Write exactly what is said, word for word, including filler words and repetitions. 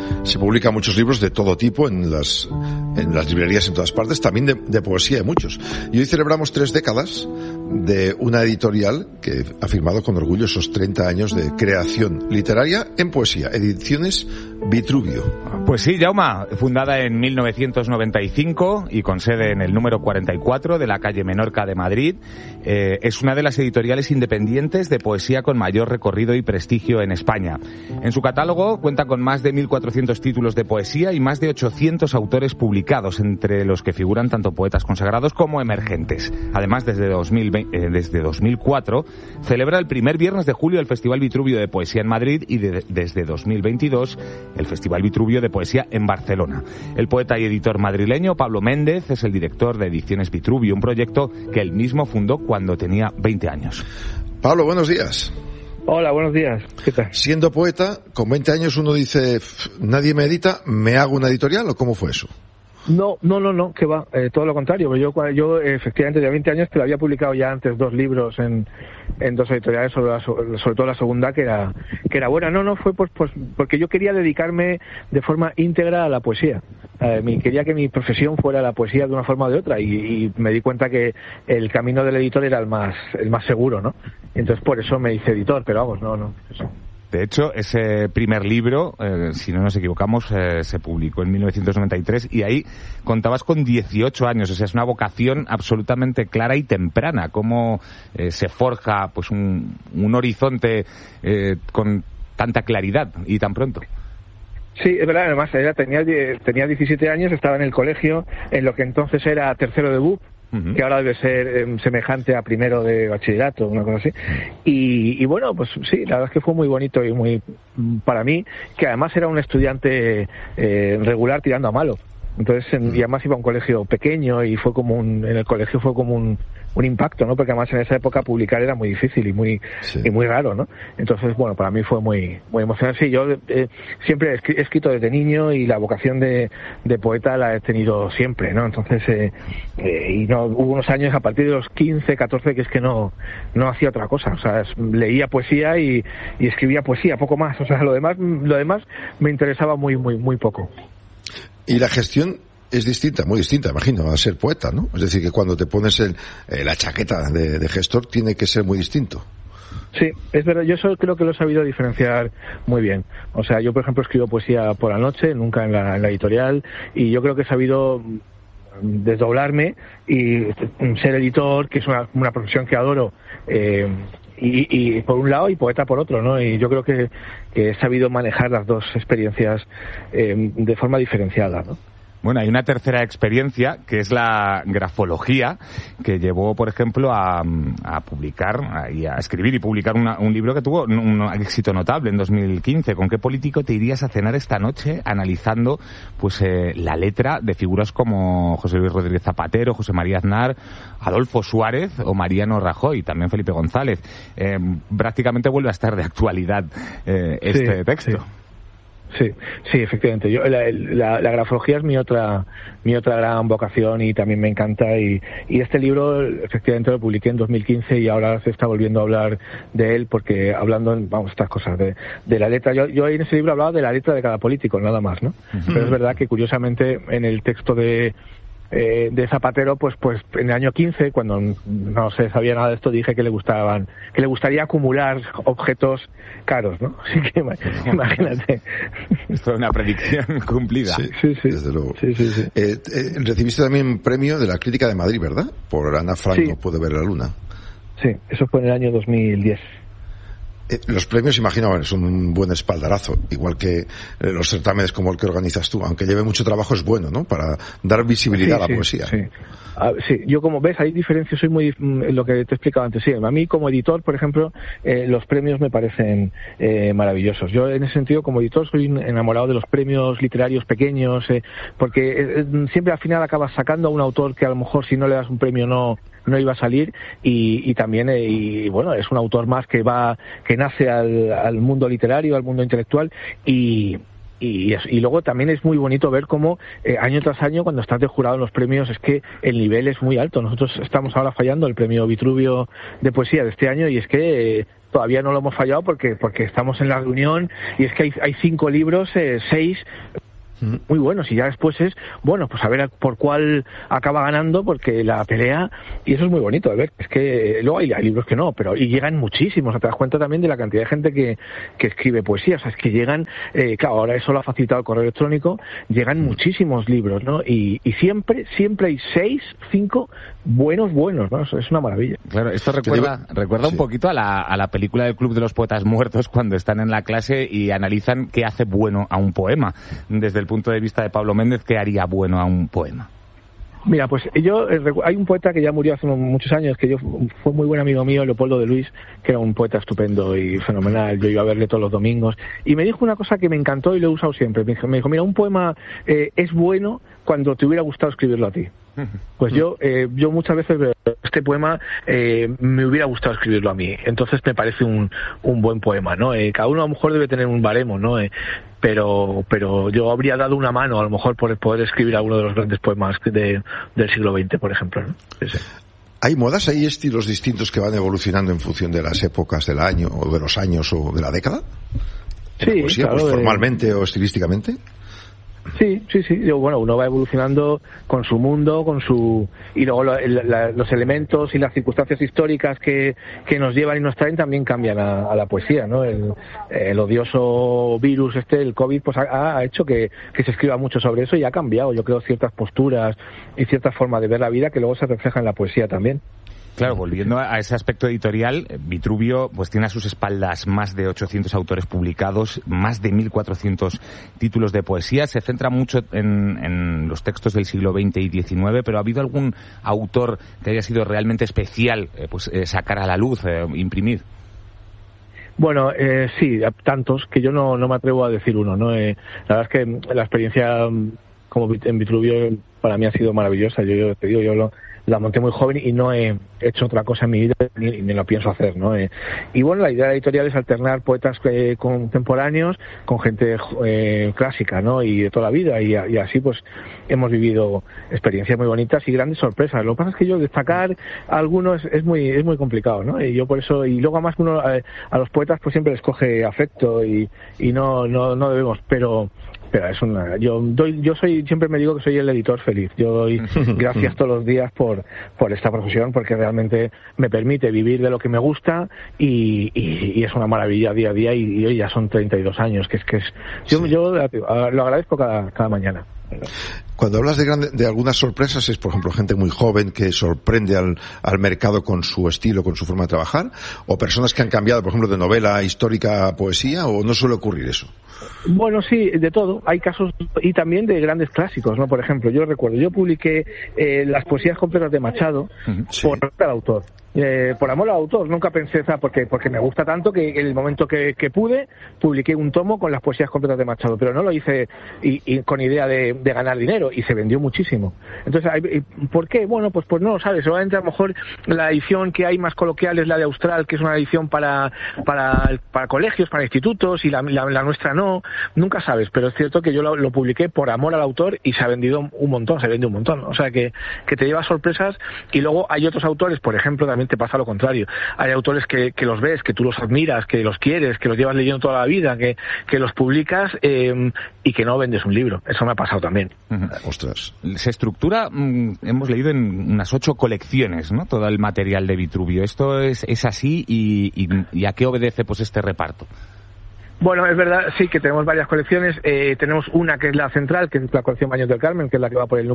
se publican muchos libros de todo tipo en las, en las librerías en todas partes, también de, de poesía de muchos. Y hoy celebramos tres décadas de una editorial que ha firmado con orgullo esos treinta años de creación literaria en poesía, Ediciones Vitruvio. Pues sí, Jaume, fundada en mil novecientos noventa y cinco y con sede en el número cuarenta y cuatro de la calle Menorca de Madrid, eh, es una de las editoriales independientes de poesía con mayor recorrido y prestigio en España. En su catálogo cuenta con más de mil cuatrocientos títulos de poesía y más de ochocientos autores publicados, entre los que figuran tanto poetas consagrados como emergentes. Además, desde, dos mil veinte, eh, desde dos mil cuatro celebra el primer viernes de julio el Festival Vitruvio de Poesía en Madrid y de, desde dos mil veintidós el Festival Vitruvio de Poesía en Barcelona. El poeta y editor madrileño Pablo Méndez es el director de Ediciones Vitruvio, un proyecto que él mismo fundó cuando tenía veinte años. Pablo, buenos días. Hola, buenos días. ¿Qué tal? Siendo poeta, con veinte años uno dice, nadie me edita, ¿me hago una editorial o cómo fue eso? No, no, no, no, que va, eh, todo lo contrario. Yo, yo efectivamente, de veinte años, pero había publicado ya antes dos libros en, en dos editoriales, sobre, la, sobre todo la segunda, que era que era buena. No, no, fue pues, pues porque yo quería dedicarme de forma íntegra a la poesía. Eh, mi, quería que mi profesión fuera la poesía de una forma o de otra, y, y me di cuenta que el camino del editor era el más el más seguro, ¿no? Entonces, por eso me hice editor, pero vamos, no, no, eso. De hecho, ese primer libro, eh, si no nos equivocamos, eh, se publicó en mil novecientos noventa y tres y ahí contabas con dieciocho años. O sea, es una vocación absolutamente clara y temprana. Cómo eh, se forja pues un, un horizonte eh, con tanta claridad y tan pronto. Sí, es verdad. Además, ella tenía, tenía diecisiete años, estaba en el colegio, en lo que entonces era tercero de B U P, que ahora debe ser eh, semejante a primero de bachillerato, una cosa así. Y, y bueno, pues sí, la verdad es que fue muy bonito y muy, para mí, que además era un estudiante eh, regular tirando a malo. Entonces, en, y además iba a un colegio pequeño y fue como un, en el colegio fue como un, un impacto, ¿no? Porque además en esa época publicar era muy difícil y muy sí. y muy raro, ¿no? Entonces, bueno, para mí fue muy muy emocionante. Sí, yo eh, siempre he escrito desde niño y la vocación de, de poeta la he tenido siempre, ¿no? Entonces, eh, eh, y no hubo unos años a partir de los quince, catorce que es que no no hacía otra cosa, o sea, es, leía poesía y, y escribía poesía, poco más, o sea, lo demás lo demás me interesaba muy muy muy poco. Y la gestión es distinta, muy distinta, imagino, a ser poeta, ¿no? Es decir, que cuando te pones el, eh, la chaqueta de, de gestor tiene que ser muy distinto. Sí, es verdad, yo eso creo que lo he sabido diferenciar muy bien. O sea, yo, por ejemplo, escribo poesía por la noche, nunca en la, en la editorial, y yo creo que he sabido desdoblarme y ser editor, que es una, una profesión que adoro, eh, y, y por un lado y poeta por otro, ¿no? Y yo creo que, que he sabido manejar las dos experiencias eh, de forma diferenciada, ¿no? Bueno, hay una tercera experiencia, que es la grafología, que llevó, por ejemplo, a, a publicar y a escribir y publicar una, un libro que tuvo un éxito notable en dos mil quince. ¿Con qué político te irías a cenar esta noche analizando pues eh, la letra de figuras como José Luis Rodríguez Zapatero, José María Aznar, Adolfo Suárez o Mariano Rajoy, también Felipe González? Eh, prácticamente vuelve a estar de actualidad eh, este sí, texto. Sí. Sí, sí, efectivamente. Yo la, la, la grafología es mi otra mi otra gran vocación y también me encanta y, y este libro efectivamente lo publiqué en dos mil quince y ahora se está volviendo a hablar de él porque hablando en, vamos, estas cosas de, de la letra. Yo, yo en ese libro hablaba de la letra de cada político, nada más, ¿no? Uh-huh. Pero es verdad que curiosamente en el texto de Eh, de Zapatero, pues pues en el año quince, cuando no se sabía nada de esto, dije que le gustaban, que le gustaría acumular objetos caros, ¿no? Así que imagínate. Esto es una predicción cumplida. Sí, sí, sí. Desde luego. Sí, sí, sí. Eh, eh, recibiste también premio de la Crítica de Madrid, ¿verdad? Por Ana Frank, sí. No puede ver la luna. Sí, eso fue en el año dos mil diez. Eh, los premios, imagino, bueno, son un buen espaldarazo, igual que eh, los certámenes como el que organizas tú, aunque lleve mucho trabajo, es bueno, ¿no? Para dar visibilidad sí, a la sí, poesía. Sí. Ah, sí, yo como ves, hay diferencias, soy muy, lo que te he explicado antes, sí, a mí como editor, por ejemplo, eh, los premios me parecen eh, maravillosos. Yo en ese sentido, como editor, soy enamorado de los premios literarios pequeños, eh, porque eh, siempre al final acabas sacando a un autor que a lo mejor si no le das un premio no no iba a salir y, y también eh, y bueno, es un autor más que va que nace al, al mundo literario, al mundo intelectual y y, y luego también es muy bonito ver cómo eh, año tras año, cuando estás de jurado en los premios, es que el nivel es muy alto. Nosotros estamos ahora fallando el premio Vitruvio de poesía de este año, y es que eh, todavía no lo hemos fallado porque porque estamos en la reunión, y es que hay, hay cinco libros, eh, seis muy buenos, y ya después es, bueno, pues a ver por cuál acaba ganando, porque la pelea, y eso es muy bonito de ver. Es que luego hay, hay libros que no, pero y llegan muchísimos. O sea, te das cuenta también de la cantidad de gente que, que escribe poesía. O sea, es que llegan, eh, claro, ahora eso lo ha facilitado el correo electrónico, llegan muchísimos libros, ¿no? Y, y siempre, siempre hay seis, cinco buenos, buenos, ¿no? Eso es una maravilla. Claro, esto recuerda, recuerda sí. un poquito a la, a la película del Club de los Poetas Muertos, cuando están en la clase y analizan qué hace bueno a un poema. Desde el punto de vista de Pablo Méndez, ¿qué haría bueno a un poema? Mira, pues yo, hay un poeta que ya murió hace muchos años, que yo fue muy buen amigo mío, Leopoldo de Luis, que era un poeta estupendo y fenomenal. Yo iba a verle todos los domingos, y me dijo una cosa que me encantó y lo he usado siempre. Me dijo, me dijo mira, un poema eh, es bueno cuando te hubiera gustado escribirlo a ti. Pues yo eh, yo muchas veces veo este poema, eh, me hubiera gustado escribirlo a mí, entonces me parece un, un buen poema, ¿no? Eh, cada uno a lo mejor debe tener un baremo, ¿no? Eh, pero pero yo habría dado una mano a lo mejor por poder escribir alguno de los grandes poemas de, del siglo veinte, por ejemplo, ¿no? Sí. ¿Hay modas, hay estilos distintos que van evolucionando en función de las épocas del año, o de los años, o de la década? Sí, la poesía, claro, pues, formalmente eh... o estilísticamente. Sí, sí, sí. Yo, bueno, uno va evolucionando con su mundo, con su y luego lo, la, los elementos y las circunstancias históricas que, que nos llevan y nos traen también cambian a, a la poesía, ¿no? El, el odioso virus este, el COVID, pues ha, ha hecho que, que se escriba mucho sobre eso, y ha cambiado, yo creo, ciertas posturas y ciertas formas de ver la vida que luego se reflejan en la poesía también. Claro, volviendo a ese aspecto editorial, Vitruvio pues tiene a sus espaldas más de ochocientos autores publicados, más de mil cuatrocientos títulos de poesía. Se centra mucho en, en los textos del siglo veinte y diecinueve, pero ¿ha habido algún autor que haya sido realmente especial eh, pues eh, sacar a la luz, eh, imprimir? Bueno, eh, sí, tantos que yo no, no me atrevo a decir uno, ¿no? Eh, la verdad es que la experiencia como en Vitruvio para mí ha sido maravillosa. Yo, yo te digo, yo lo la monté muy joven y no he hecho otra cosa en mi vida, ni, ni lo pienso hacer, ¿no? Eh, y bueno, la idea editorial es alternar poetas eh, contemporáneos con gente eh, clásica, ¿no? Y de toda la vida, y, y así pues hemos vivido experiencias muy bonitas y grandes sorpresas. Lo que pasa es que yo destacar a algunos es, es muy es muy complicado, ¿no? Y yo por eso, y luego además uno a, a los poetas pues siempre les coge afecto y, y no, no, no debemos, pero Pero es una, yo doy, yo soy, siempre me digo que soy el editor feliz. Yo doy gracias todos los días por, por esta profesión, porque realmente me permite vivir de lo que me gusta, y, y, y es una maravilla día a día, y, y hoy ya son treinta y dos años, que es que es, yo, sí. yo lo agradezco cada, cada mañana. Cuando hablas de, grande, de algunas sorpresas, es por ejemplo gente muy joven que sorprende al, al mercado con su estilo, con su forma de trabajar, o personas que han cambiado, por ejemplo, de novela histórica a poesía, o no suele ocurrir eso. Bueno, sí, de todo. Hay casos, y también de grandes clásicos, ¿no? Por ejemplo, yo recuerdo, yo publiqué eh, las poesías completas de Machado, sí, por el autor. Eh, por amor al autor, nunca pensé, ¿sabes? porque porque me gusta tanto que en el momento que, que pude publiqué un tomo con las poesías completas de Machado, pero no lo hice y, y con idea de, de ganar dinero, y se vendió muchísimo. Entonces, ¿por qué? Bueno, pues pues no lo sabes. Seguramente a lo mejor la edición que hay más coloquial es la de Austral, que es una edición para para, para colegios, para institutos, y la, la, la nuestra no. Nunca sabes, pero es cierto que yo lo, lo publiqué por amor al autor y se ha vendido un montón, se vende un montón. O sea que, que te lleva sorpresas. Y luego hay otros autores, por ejemplo, también te pasa lo contrario. Hay autores que, que los ves, que tú los admiras, que los quieres, que los llevas leyendo toda la vida, que, que los publicas eh, y que no vendes un libro. Eso me ha pasado también. Uh-huh. Ostras. Se estructura, mmm, hemos leído en unas ocho colecciones, ¿no? Todo el material de Vitruvio. ¿Esto es, es así y, y, y a qué obedece pues este reparto? Bueno, es verdad, sí, que tenemos varias colecciones. Eh, tenemos una que es la central, que es la colección Baños del Carmen, que es la que va por el número